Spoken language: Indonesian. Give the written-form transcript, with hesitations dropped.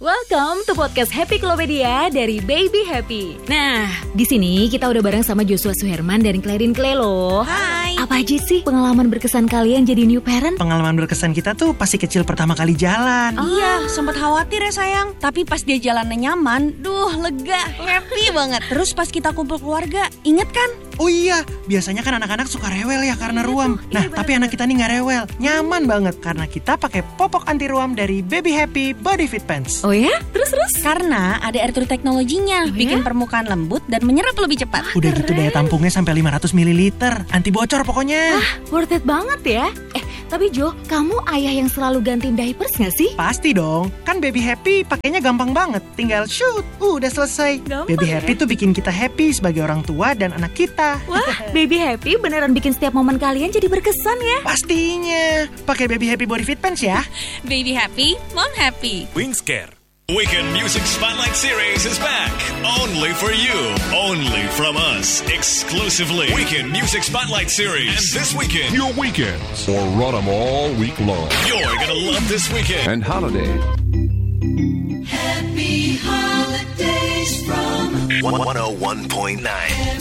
Welcome to podcast Happy Klopedia dari Baby Happy. Nah, di sini kita udah bareng sama Joshua Suherman dan Clarin Clay loh. Hai. Apa aja sih pengalaman berkesan kalian jadi new parent? Pengalaman berkesan kita tuh pasti kecil pertama kali jalan. Iya, sempat khawatir ya sayang. Tapi pas dia jalannya nyaman, lega, happy banget. Terus pas kita kumpul keluarga, inget kan? Oh iya, biasanya kan anak-anak suka rewel ya karena ruam. Nah, tapi anak kita nih gak rewel, nyaman banget karena kita pakai popok anti ruam dari Baby Happy Body Fit Pants. Oh ya? Terus? Karena ada air true teknologinya, bikin permukaan lembut dan menyerap lebih cepat. Udah gitu daya tampungnya sampai 500 ml, anti bocor pokoknya. Worth it banget ya. Tapi Jo, kamu ayah yang selalu gantiin diapers gak sih? Pasti dong, kan Baby Happy pakainya gampang banget. Tinggal shoot, udah selesai. Gampang Baby ya? Happy tuh bikin kita happy sebagai orang tua dan anak kita. Wah, Baby Happy beneran bikin setiap momen kalian jadi berkesan ya. Pastinya, pakai Baby Happy Body Fit Pants ya. Baby happy, mom happy. Wingscare. Weekend Music Spotlight Series is back. Only for you. Only from us. Exclusively. Weekend Music Spotlight Series. And this weekend, Your weekends, or run them all week long. you're gonna love this weekend. And holiday. Happy holidays from 101.9